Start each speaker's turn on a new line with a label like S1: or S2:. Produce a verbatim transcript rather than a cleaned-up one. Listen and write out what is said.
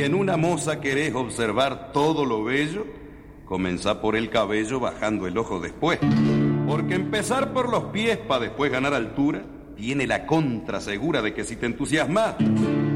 S1: Si en una moza querés observar todo lo bello, comenzá por el cabello bajando el ojo después. Porque empezar por los pies para después ganar altura tiene la contra segura de que si te entusiasmas,